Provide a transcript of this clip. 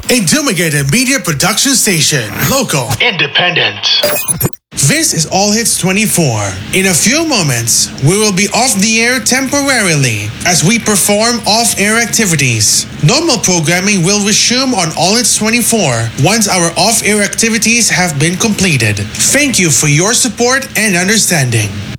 A Dumigated Media Production Station. Local. Independent. This is All Hits 24. In a few moments, we will be off the air temporarily as we perform off-air activities. Normal programming will resume on All Hits 24 once our off-air activities have been completed. Thank you for your support and understanding.